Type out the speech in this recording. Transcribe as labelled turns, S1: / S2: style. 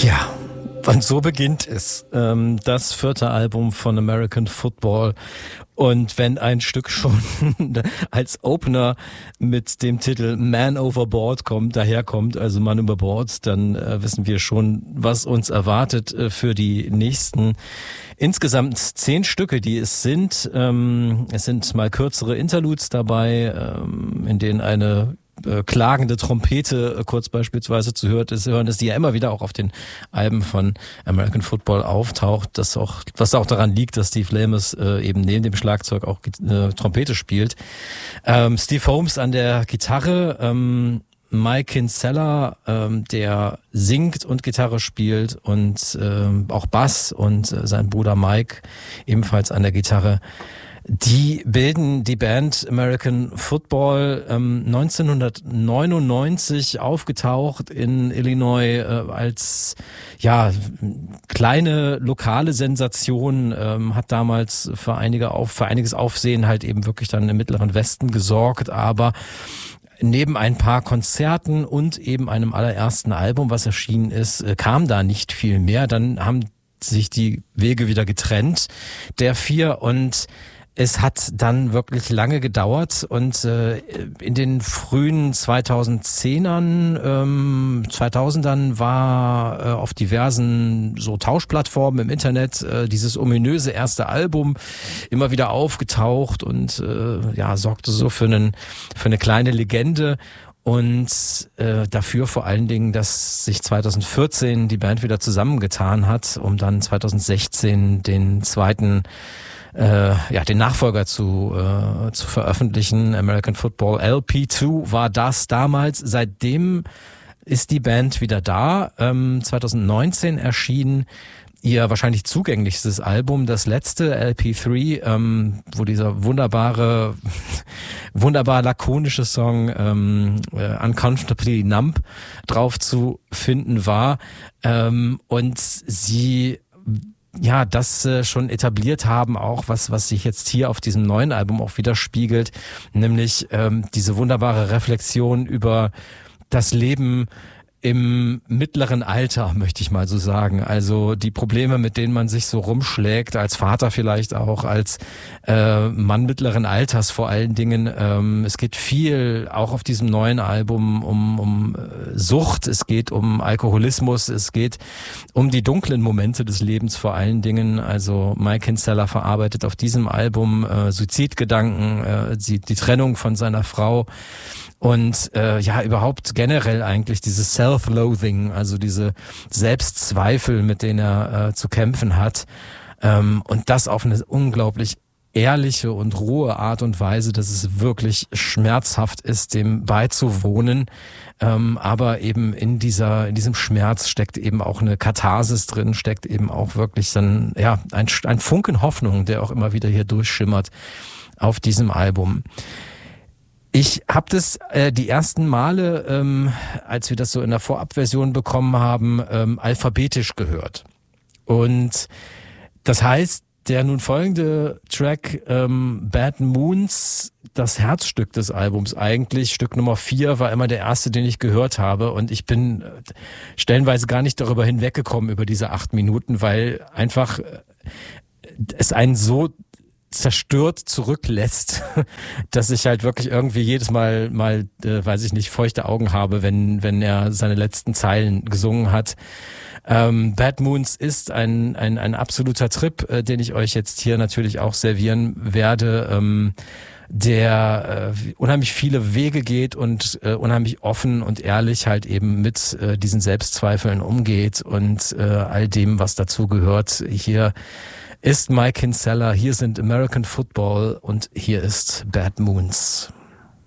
S1: Ja, und so beginnt es. Das 4. Album von American Football. Und wenn ein Stück schon als Opener mit dem Titel Man Overboard daherkommt, also Mann über Bord, dann wissen wir schon, was uns erwartet für die nächsten insgesamt 10 Stücke, die es sind. Es sind mal kürzere Interludes dabei, in denen eine klagende Trompete kurz beispielsweise zu hören ist, die ja immer wieder auch auf den Alben von American Football auftaucht, was auch daran liegt, dass Steve Lamus eben neben dem Schlagzeug auch Trompete spielt. Steve Holmes an der Gitarre, Mike Kinsella, der singt und Gitarre spielt und auch Bass, und sein Bruder Mike ebenfalls an der Gitarre. Die bilden die Band American Football, 1999 aufgetaucht in Illinois als kleine lokale Sensation, hat damals für einiges Aufsehen halt eben wirklich dann im Mittleren Westen gesorgt, aber neben ein paar Konzerten und eben einem allerersten Album, was erschienen ist, kam da nicht viel mehr. Dann haben sich die Wege wieder getrennt, der 4, und es hat dann wirklich lange gedauert, und in den frühen 2000ern war auf diversen so Tauschplattformen im Internet dieses ominöse erste Album immer wieder aufgetaucht und sorgte so für eine kleine Legende. Und dafür vor allen Dingen, dass sich 2014 die Band wieder zusammengetan hat, um dann 2016 den Nachfolger zu veröffentlichen. American Football LP2 war das damals. Seitdem ist die Band wieder da. 2019 erschien ihr wahrscheinlich zugänglichstes Album, das letzte, LP3, wo dieser wunderbar lakonische Song Uncomfortably Numb drauf zu finden war. Und sie das schon etabliert haben, auch was sich jetzt hier auf diesem neuen Album auch widerspiegelt, nämlich diese wunderbare Reflexion über das Leben im mittleren Alter, möchte ich mal so sagen. Also die Probleme, mit denen man sich so rumschlägt, als Vater vielleicht auch, als Mann mittleren Alters vor allen Dingen. Es geht viel auch auf diesem neuen Album um Sucht, es geht um Alkoholismus, es geht um die dunklen Momente des Lebens vor allen Dingen. Also Mike Kinsella verarbeitet auf diesem Album Suizidgedanken, die Trennung von seiner Frau. Und überhaupt generell eigentlich dieses Self-Loathing, also diese Selbstzweifel, mit denen er zu kämpfen hat. Und das auf eine unglaublich ehrliche und rohe Art und Weise, dass es wirklich schmerzhaft ist, dem beizuwohnen. Aber eben in diesem Schmerz steckt eben auch eine Katharsis drin, steckt eben auch wirklich dann ein Funken Hoffnung, der auch immer wieder hier durchschimmert auf diesem Album. Ich habe das die ersten Male, als wir das so in der Vorabversion bekommen haben, alphabetisch gehört. Und das heißt, der nun folgende Track, Bad Moons, das Herzstück des Albums eigentlich, Stück Nummer 4, war immer der erste, den ich gehört habe. Und ich bin stellenweise gar nicht darüber hinweggekommen, über diese 8 Minuten, weil einfach es einen so zerstört zurücklässt, dass ich halt wirklich irgendwie jedes Mal feuchte Augen habe, wenn er seine letzten Zeilen gesungen hat. Bad Moons ist ein absoluter Trip, den ich euch jetzt hier natürlich auch servieren werde, der unheimlich viele Wege geht und unheimlich offen und ehrlich halt eben mit diesen Selbstzweifeln umgeht und all dem, was dazu gehört. Hier ist Mike Kinsella, hier sind American Football und hier ist Bad Moons.